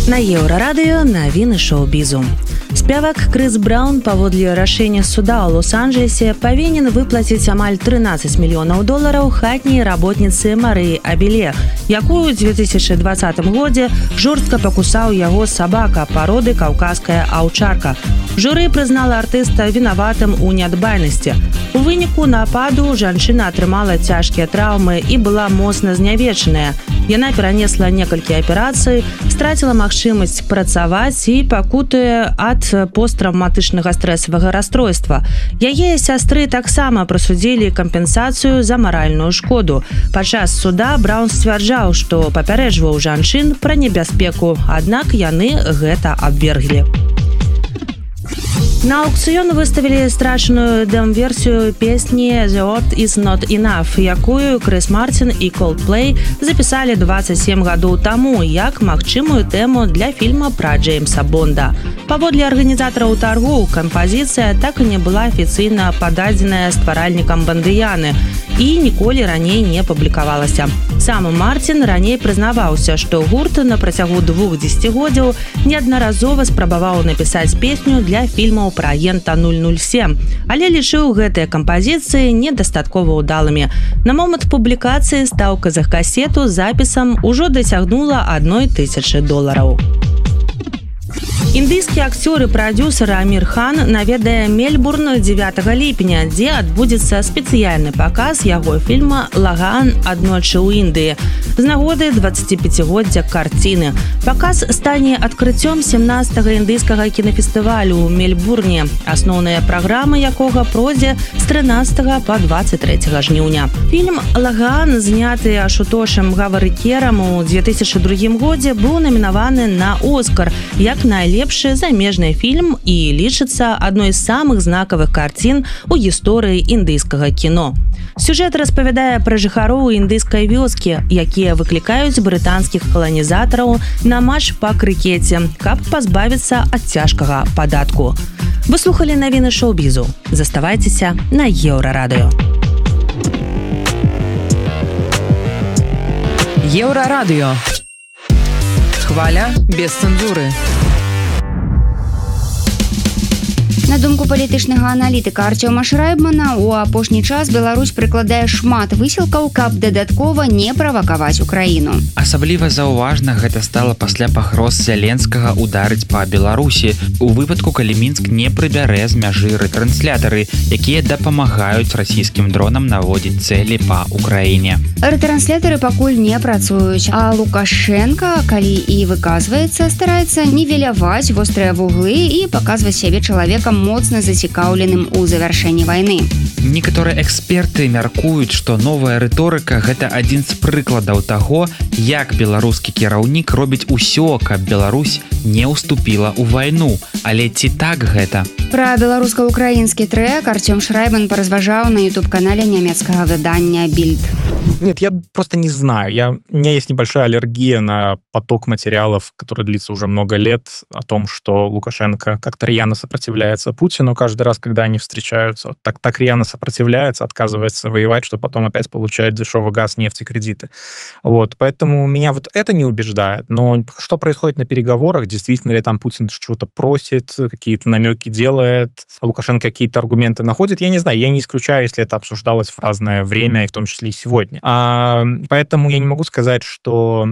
На Еўрарадыё навіны шоу-бізу. Спявак Крыс Браўн паводле рашэння суда ў Лос-Анджелесе павінен выплаціць амаль $13 мільёнаў хатняй работніцы Марыі Абеле, якую ў 2020 годзе жорстка пакусаў яго сабака пароды каўказская аўчарка. Журы прызнала артыста вінаватым у нядбайнасці. У выніку нападу жанчына атрымала цяжкія траўмы і была моцна знявечаная. Яна перанесла некалькі аперацый, страціла магчымасць працаваць і пакутуе ад посттравматычнага стрэсавага расстройства. Яе сястры таксама прысудзілі кампенсацыю за маральную шкоду. Падчас суда Браўн сцвярджаў, што папярэджваў жанчын пра небяспеку, аднак яны гэта абверглі. На аукцыён выставілі страчаную дэм-версію песні «The Earth is Not Enough», якую Крыс Мартин і Coldplay запісалі 27 гадоў таму як магчымую тэму для фільма пра Джеймса Бонда. Паводле арганізатараў таргоў, кампазіцыя так і не была афіцыйна пададзеная стваральнікам бандыяны і ніколі раней не публікавалася. Сам Мартин раней прызнаваўся, што гурт на працягу 2 дзесяцігоддзяў неаднаразова спрабаваў напісаць песню для фільмаў пра агента 007, але лічыў гэтыя кампазіцыі недастаткова ўдалымі. На момант публікацыі стаўка за касету з запісам ужо дасягнула $1000. Індыйскі акцёр і прадзюсар Амір Хан наведае Мельбурн 9 ліпеня, дзе адбудзецца спецыяльны паказ яго фільма «Лаган. Аднойчы ў Індыі» з нагоды 25-годдзя карціны. Паказ стане адкрыццём 17-го індыйскага кінафестывалю ў Мельбурне, асноўная праграма якога пройдзе з 13 па 23 жніўня. Фільм «Лаган», зняты Ашутошем Гаварыкерам у 2002 годзе, быў намінаваны на «Оскар» як найлепшы замежны фільм і лічыцца адной з самых знакавых карцін у гісторыі індыйскага кіно. Сюжэт распавядае пра жыхароў індыйскай вёскі, якія выклікаюць брытанскіх каланізатараў на матч па крыкеце, каб пазбавіцца ад цяжкага падатку. Вы слухалі навіны шоу-бізу. Заставайцеся на Еўрарадыё. Еўрарадыё. Хваля без цэнзуры. На думку палітычнага аналітыка Арцёма Шрайбмана, у апошні час Беларусь прыкладае шмат высілкаў, каб дадаткова не правакаваць Украіну. Асабліва заўважна гэта стала пасля пагроз Зяленскага ударыць па Беларусі у выпадку, калі Мінск не прыбярэ з мяжы рэтранслятары, якія дапамагаюць расійскім дронам наводзіць цэлі па Украіне. Рэтранслятары пакуль не працуюць, а Лукашенка, калі і выказваецца, стараецца нівеляваць вострыя вуглы і паказваць сябе чалавекам моцна зацікаўленым у завяршэнні вайны. Некаторыя эксперты мяркуюць, што новая рыторыка – гэта адзін з прыкладаў таго, як беларускі кіраўнік робіць усё, каб Беларусь не ўступіла ў вайну. Але ці так гэта? Пра беларуска-украінскі трэк Арцём Шрайбман паразважаў на YouTube-канале нямецкага выдання «Бильд». Нет, я просто не знаю. У меня есть небольшая аллергия на поток материалов, который длится уже много лет, о том, что Лукашенко как-то рьяно сопротивляется Путину каждый раз, когда они встречаются. Так рьяно сопротивляется, отказывается воевать, что потом опять получает дешевый газ, нефть и кредиты. Вот, поэтому меня вот это не убеждает. Но что происходит на переговорах? Действительно ли там Путин чего-то просит, какие-то намеки делает, а Лукашенко какие-то аргументы находит? Я не знаю, я не исключаю, если это обсуждалось в разное время, и в том числе и сегодня. Поэтому я не могу сказать, что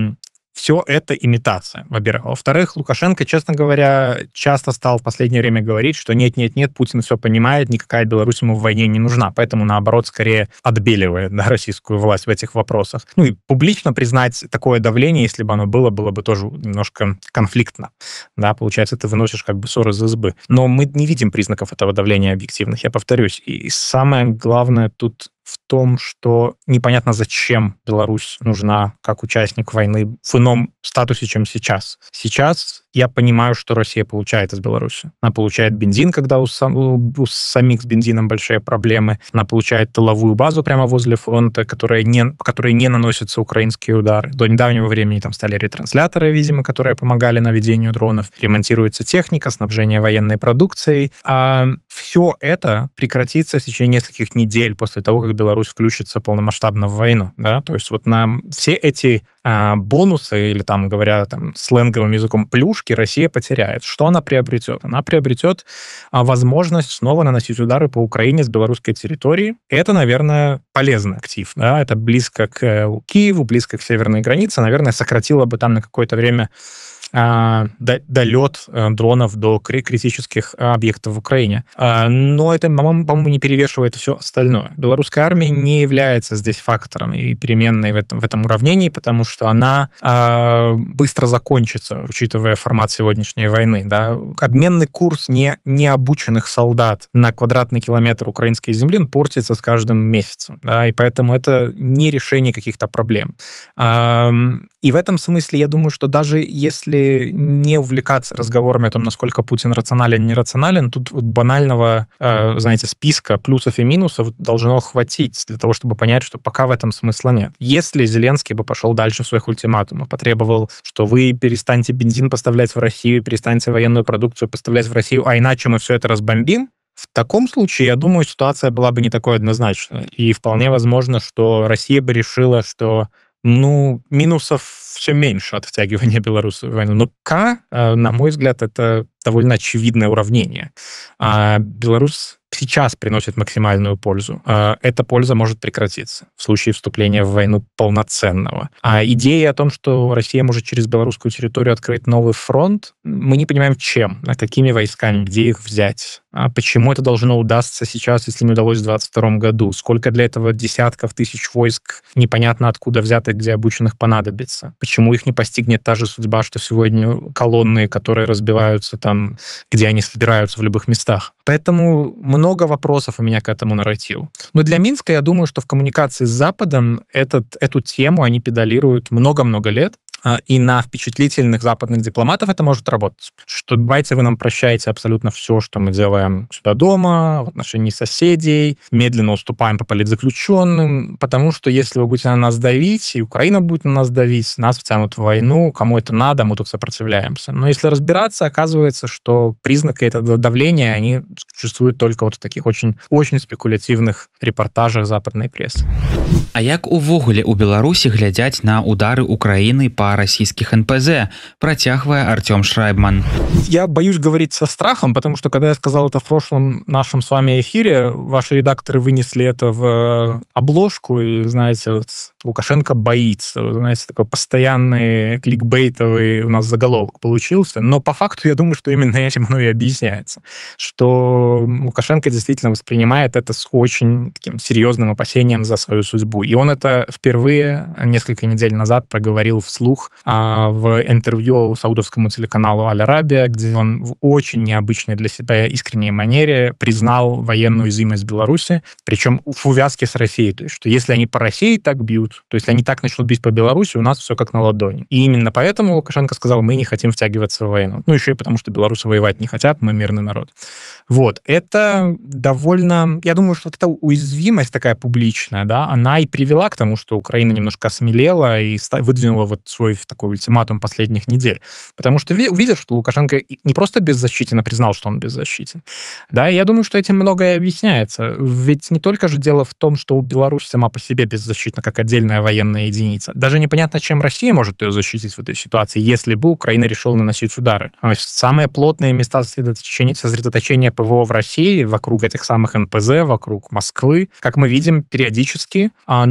все это имитация, во-первых. Во-вторых, Лукашенко, честно говоря, часто стал в последнее время говорить, что нет, Путин все понимает, никакая Беларусь ему в войне не нужна, поэтому, наоборот, скорее отбеливает российскую власть в этих вопросах. Ну и публично признать такое давление, если бы оно было бы тоже немножко конфликтно. Да, получается, ты выносишь как бы ссор из избы. Но мы не видим признаков этого давления объективных, я повторюсь. И самое главное тут в том, что непонятно, зачем Беларусь нужна как участник войны в ином статусе, чем сейчас. Сейчас я понимаю, что Россия получает из Беларуси. Она получает бензин, когда у самих с бензином большие проблемы. Она получает тыловую базу прямо возле фронта, по которой не наносятся украинские удары. До недавнего времени там стали ретрансляторы, видимо, которые помогали наведению дронов. Ремонтируется техника, снабжение военной продукцией. А все это прекратится в течение нескольких недель после того, как Беларусь Беларусь включится полномасштабно в войну, да, то есть вот на все эти бонусы, или там, говоря там сленговым языком, плюшки Россия потеряет. Что она приобретет? Она приобретет возможность снова наносить удары по Украине с белорусской территории. И это, наверное, полезный актив, да, это близко к Киеву, близко к северной границе, наверное, сократило бы там на какое-то время долет дронов до критических объектов в Украине. Но это, по-моему, не перевешивает все остальное. Белорусская армия не является здесь фактором и переменной в этом уравнении, потому что она быстро закончится, учитывая формат сегодняшней войны. Да? Обменный курс необученных солдат на квадратный километр украинской земли портится с каждым месяцем. Да? И поэтому это не решение каких-то проблем. И в этом смысле я думаю, что даже если не увлекаться разговорами о том, насколько Путин рационален, нерационален, тут вот банального, знаете, списка плюсов и минусов должно хватить для того, чтобы понять, что пока в этом смысла нет. Если Зеленский бы пошел дальше в своих ультиматумах, потребовал, что вы перестаньте бензин поставлять в Россию, перестаньте военную продукцию поставлять в Россию, а иначе мы все это разбомбим, в таком случае, я думаю, ситуация была бы не такой однозначной. И вполне возможно, что Россия бы решила, что минусов все меньше от втягивания Беларуси в войну. Но пока, на мой взгляд, это довольно очевидное уравнение. Беларусь сейчас приносит максимальную пользу. Эта польза может прекратиться в случае вступления в войну полноценного. А идея о том, что Россия может через белорусскую территорию открыть новый фронт, мы не понимаем, чем, какими войсками, где их взять. Почему это должно удастся сейчас, если не удалось в 2022 году? Сколько для этого десятков тысяч войск непонятно откуда взятых, где обученных понадобится? Почему их не постигнет та же судьба, что сегодня колонны, которые разбиваются там, где они собираются в любых местах? Поэтому много вопросов у меня к этому нарративу. Но для Минска, я думаю, что в коммуникации с Западом эту тему они педалируют много-много лет. И на впечатлительных западных дипломатов это может работать. Что давайте вы нам прощаете абсолютно все, что мы делаем сюда дома, в отношении соседей, медленно уступаем по политзаключенным, потому что если вы будете на нас давить, и Украина будет на нас давить, нас втянут в войну, кому это надо, мы тут сопротивляемся. Но если разбираться, оказывается, что признаки этого давления, они существуют только вот в таких очень, очень спекулятивных репортажах западной прессы. А як увогуле у Беларусі глядзяць на удары Украины по российских НПЗ, протягивая Артем Шрайбман. Я боюсь говорить со страхом, потому что, когда я сказал это в прошлом нашем с вами эфире, ваши редакторы вынесли это в обложку, и, знаете, вот Лукашенко боится. Знаете, такой постоянный кликбейтовый у нас заголовок получился. Но по факту я думаю, что именно этим оно и объясняется. Что Лукашенко действительно воспринимает это с очень таким серьезным опасением за свою судьбу. И он это впервые несколько недель назад проговорил вслух в интервью саудовскому телеканалу «Аль-Арабия», где он в очень необычной для себя искренней манере признал военную уязвимость Беларуси, причем в увязке с Россией. То есть, что если они по России так бьют, то есть они так начнут бить по Беларуси, у нас все как на ладони. И именно поэтому Лукашенко сказал, мы не хотим втягиваться в войну. Еще и потому, что белорусы воевать не хотят, мы мирный народ. Вот. Это довольно... Я думаю, что эта уязвимость такая публичная, да, она и привела к тому, что Украина немножко осмелела и выдвинула вот свой такой ультиматум последних недель. Потому что увидел, что Лукашенко не просто беззащитен, а признал, что он беззащитен. Да, и я думаю, что этим многое объясняется. Ведь не только же дело в том, что Беларусь сама по себе беззащитна, как отдельная военная единица. Даже непонятно, чем Россия может ее защитить в этой ситуации, если бы Украина решила наносить удары. То есть самые плотные места сосредоточения ПВО в России, вокруг этих самых НПЗ, вокруг Москвы, как мы видим, периодически,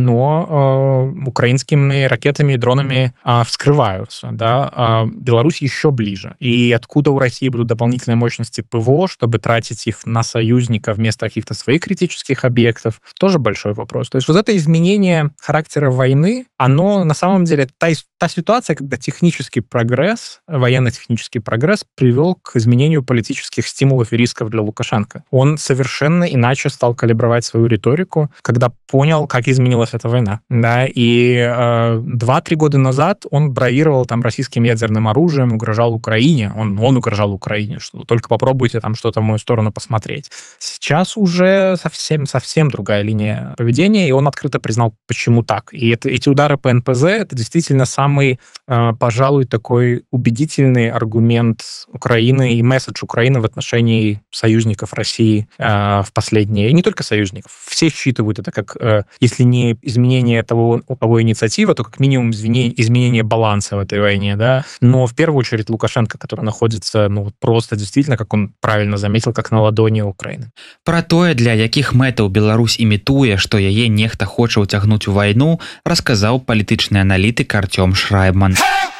но украинскими ракетами и дронами вскрываются. Да? Беларусь еще ближе. И откуда у России будут дополнительные мощности ПВО, чтобы тратить их на союзника вместо каких-то своих критических объектов, тоже большой вопрос. То есть вот это изменение характера войны, оно на самом деле та ситуация, когда технический прогресс, военно-технический прогресс привел к изменению политических стимулов и рисков для Лукашенко. Он совершенно иначе стал калибровать свою риторику, когда понял, как изменилась эта война. Да? И 2-3 года назад он бравировал там российским ядерным оружием, угрожал Украине. Он угрожал Украине, что только попробуйте там что-то в мою сторону посмотреть. Сейчас уже совсем другая линия поведения, и он открыто признал, почему так. И эти удары по НПЗ — это действительно самый, пожалуй, такой убедительный аргумент Украины и месседж Украины в отношении союзников России в последние, и не только союзников, все считывают это как, если не изменение того инициативы, то как минимум изменение баланса в этой войне, да, но в первую очередь Лукашенко, который находится, просто действительно, как он правильно заметил, как на ладони Украины. Про тое, для якіх мэтаў Беларусь імітуе, што яе нехта хоча ўцягнуць у вайну, расказаў палітычны аналітык Артём Шрайбман.